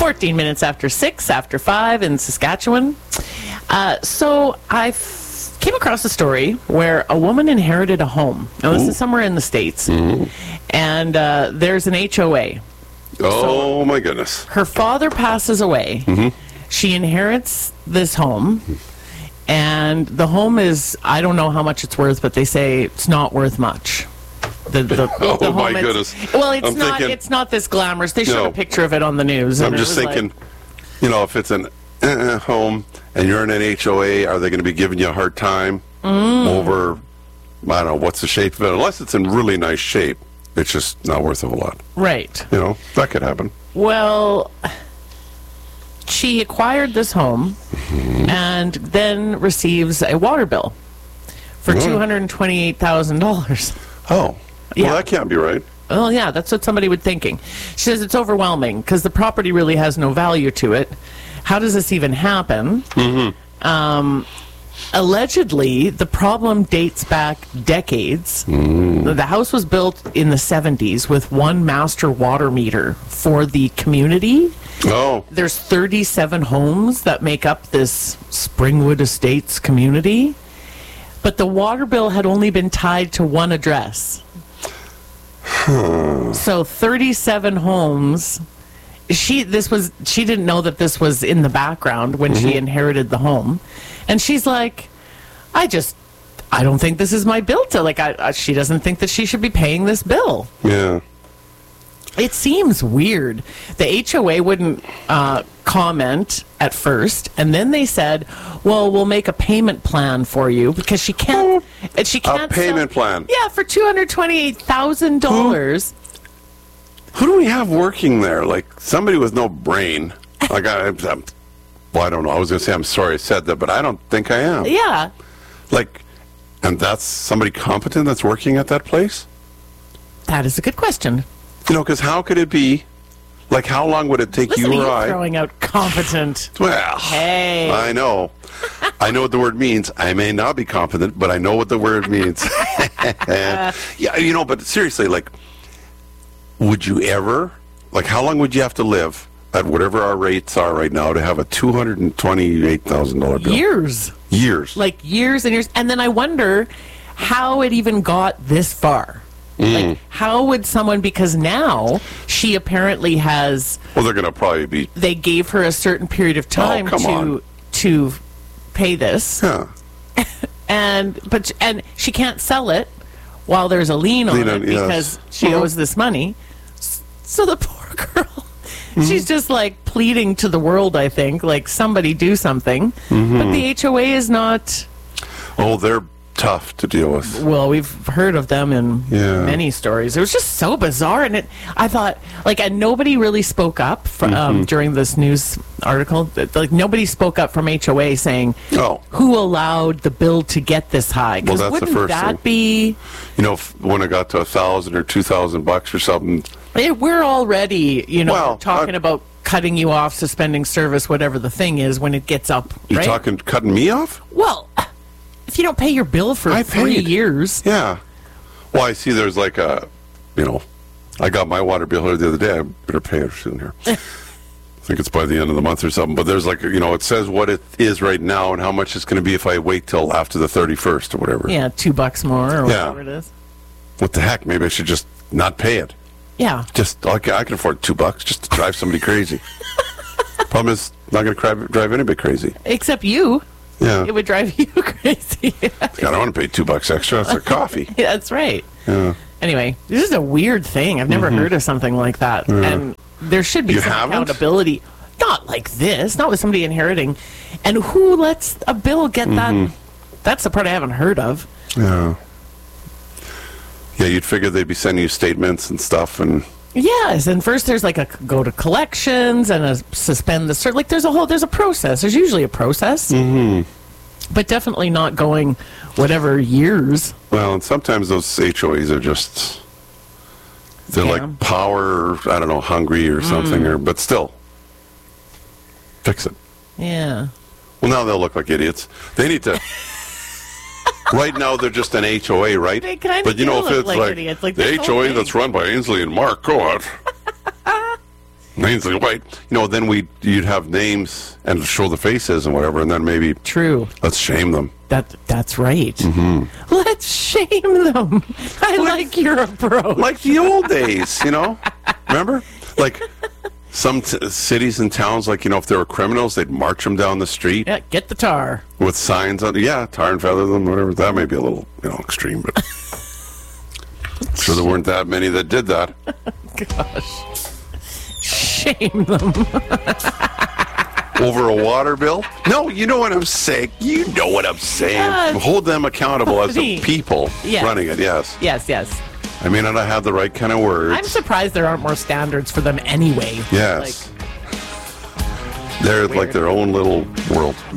14 minutes after 6, after 5 in Saskatchewan. So I came across a story where a woman inherited a home. Now, this is somewhere in the States. And there's an HOA. Oh, my goodness. Her father passes away. She inherits this home. And the home is, I don't know how much it's worth, but they say it's not worth much. The Oh, my home, goodness. Well, it's I'm not. thinking- It's not this glamorous. They showed No. a picture of it on the news. I'm and it just was thinking, if it's an home and you're in an HOA, are they going to be giving you a hard time over, I don't know, what's the shape of it? Unless it's in really nice shape, it's just not worth a whole lot. Right. That could happen. Well, she acquired this home and then receives a water bill for $228,000. Oh. Yeah. Well, that can't be right. Well, yeah, that's what somebody would thinking. She says it's overwhelming because the property really has no value to it. How does this even happen? Allegedly, the problem dates back decades. The house was built in the 70s with one master water meter for the community. Oh. There's 37 homes that make up this Springwood Estates community. But the water bill had only been tied to one address. So 37 homes. She didn't know that this was in the background when she inherited the home. And she's like, I don't think this is my bill to, she doesn't think that she should be paying this bill. Yeah. It seems weird. The HOA wouldn't comment at first, and then they said, well, we'll make a payment plan for you because she can't A payment plan. Yeah, for $228,000. Who do we have working there? Like somebody with no brain. Like I don't know. I was going to say I'm sorry I said that, but I don't think I am. Yeah. Like, and that's somebody competent that's working at that place? That is a good question. Because how could it be? Like, how long would it take Listen to you or you I? throwing out competent. Well, Hey. I know. I know what the word means. I may not be competent, but I know what the word means. Yeah, but seriously, like, would you ever, like, how long would you have to live at whatever our rates are right now to have a $228,000 bill? Years. Years. Like years and years. And then I wonder how it even got this far. Like, how would someone, because now she apparently has, Well, they're going to probably be, they gave her a certain period of time come on. to pay this. yeah. And she can't sell it while there's a lien on it because she owes this money. So the poor girl, she's just like pleading to the world, I think, like somebody do something. But the HOA is not. Oh, they're tough to deal with. Well, we've heard of them in Yeah. many stories. It was just so bizarre, and I thought, and nobody really spoke up during this news article. Like nobody spoke up from HOA saying who allowed the bill to get this high. Because Well, that's the wouldn't first that thing. be? When it got to $1,000 or $2,000 or something. We're already, Well, talking about cutting you off, suspending service, whatever the thing is when it gets up. You're right? talking cutting me off? Well, if you don't pay your bill for I 3 paid. years. Yeah. Well, I see there's like I got my water bill here the other day. I better pay it soon here. I think it's by the end of the month or something. But there's it says what it is right now and how much it's going to be if I wait till after the 31st or whatever. Yeah, $2 more or Yeah. whatever it is. What the heck? Maybe I should just not pay it. Yeah. Just I can afford $2 just to drive somebody crazy. Problem is, not going to drive anybody crazy. Except you. Yeah. It would drive you crazy. I don't want to pay $2 extra. That's a coffee. Yeah, that's right. Yeah. Anyway, this is a weird thing. I've never heard of something like that. And there should be You some haven't? accountability. Not like this. Not with somebody inheriting. And who lets a bill get that? That's the part I haven't heard of. Yeah. Yeah, you'd figure they'd be sending you statements and stuff, and Yes, and first there's like a go to collections and a suspend the cert. Like there's a process. There's usually a process. But definitely not going whatever years. well, and sometimes those HOAs are just they're Yeah. like power, I don't know, hungry or something, but still fix it. Yeah. Well, now they'll look like idiots. They need to. Right now, they're just an HOA, right? They kinda but do if look it's like like, idiots, like the this whole HOA thing. that's run by Ainsley and Mark, go out. Ainsley White. Then you'd have names and show the faces and whatever, and then maybe true. Let's shame them. That's right. Mm-hmm. Let's shame them. I like your approach. Like the old days, Remember? Like some cities and towns, like, if there were criminals, they'd march them down the street. Yeah, get the tar. With signs on, tar and feather them, whatever. That may be a little, extreme, but I'm sure there weren't that many that did that. Gosh. Shame them. Over a water bill? No, you know what I'm saying. You know what I'm saying. Hold them accountable as the people running it, yes. Yes. I may not have the right kind of words. I'm surprised there aren't more standards for them anyway. Yes. They're like their own little world.